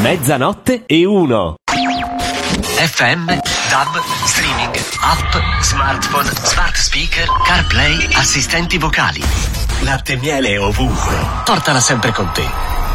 Mezzanotte e 1. FM, DAB, streaming, app, smartphone, smart speaker, CarPlay, assistenti vocali. Latte e miele ovunque. Portala sempre con te.